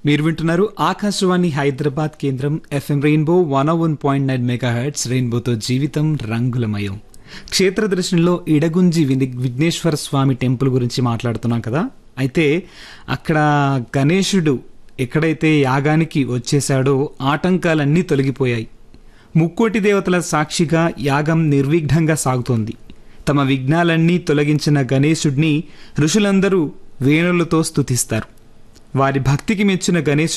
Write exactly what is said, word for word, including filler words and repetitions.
మీరు వింటున్నారు ఆకాశవాణి హైదరాబాద్ కేంద్రం FM rainbow one one point nine mega hertz. రెయిన్బోతో జీవితం రంగులమయం. క్షేత్ర దర్శనంలో ఇడగుంజి విఘ్నేశ్వర స్వామి టెంపుల్ గురించి మాట్లాడుతున్నాం కదా. అయితే అక్కడ గణేశుడు ఎక్కడైతే యాగానికి వచ్చేశాడో ఆటంకాలన్నీ తొలగిపోయాయి. ముక్కోటి దేవతల సాక్షిగా యాగం నిర్విఘ్నంగా సాగుతోంది. తమ విఘ్నాలన్నీ తొలగించిన గణేశుడిని ఋషులందరూ వేణులతో స్తుతిస్తారు. వారి భక్తికి మెచ్చిన గణేశుడు